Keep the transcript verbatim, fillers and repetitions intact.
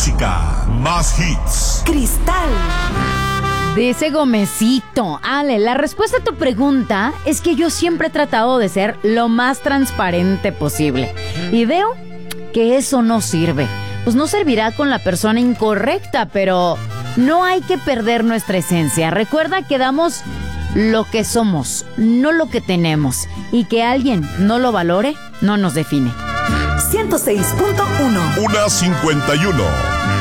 música, más hits. Cristal. Dice Gomecito, Ale, la respuesta a tu pregunta es que yo siempre he tratado de ser lo más transparente posible. Y veo que eso no sirve. Pues no servirá con la persona incorrecta, pero no hay que perder nuestra esencia. Recuerda que damos lo que somos, no lo que tenemos. Y que alguien no lo valore, no nos define. ciento seis punto uno. Una cincuenta y uno.